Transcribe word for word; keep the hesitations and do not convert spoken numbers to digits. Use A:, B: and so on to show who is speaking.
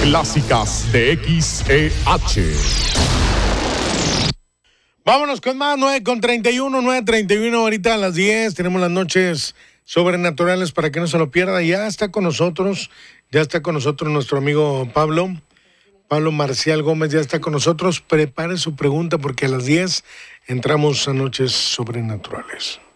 A: clásicas de X E H.
B: Vámonos con más, nueve con treinta y uno, nueve treinta y uno, ahorita a las diez tenemos las noches sobrenaturales para que no se lo pierda. Ya está con nosotros, ya está con nosotros nuestro amigo Pablo, Pablo Marcial Gómez ya está con nosotros. Prepare su pregunta porque a las diez entramos a noches sobrenaturales.